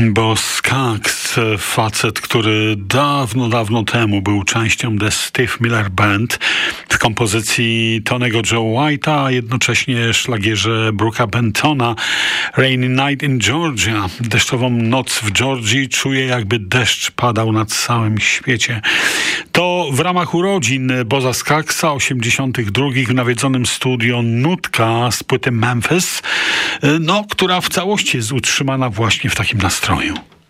Bo Skaggs, facet, który dawno temu był częścią The Steve Miller Band w kompozycji Tonego Joe White'a, a jednocześnie szlagierze Brooka Bentona Rainy Night in Georgia. Deszczową noc w Georgii czuję, jakby deszcz padał nad całym świecie. To w ramach urodzin Bozza Skaggsa 82 w nawiedzonym studio nutka z płyty Memphis, która w całości jest utrzymana właśnie w takim nastroju.